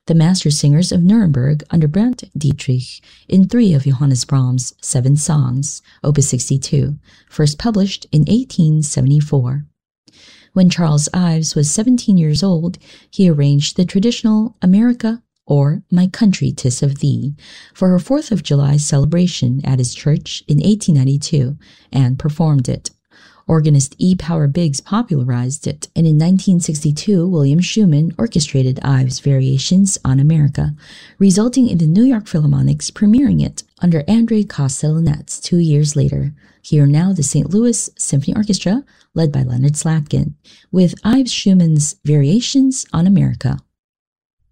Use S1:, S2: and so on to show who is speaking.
S1: the master singers of Nuremberg under Bernd Dietrich, in 3 of Johannes Brahms' 7 songs, Opus 62, first published in 1874. When Charles Ives was 17 years old, he arranged the traditional America, or My Country 'Tis of Thee, for her 4th of July celebration at his church in 1892 and performed it. Organist E. Power Biggs popularized it, and in 1962 William Schumann orchestrated Ives' variations on America, resulting in the New York Philharmonics premiering it under Andrei Kostelanetz 2 years later. Here now the St. Louis Symphony Orchestra, led by Leonard Slatkin, with Ives Schumann's Variations on America.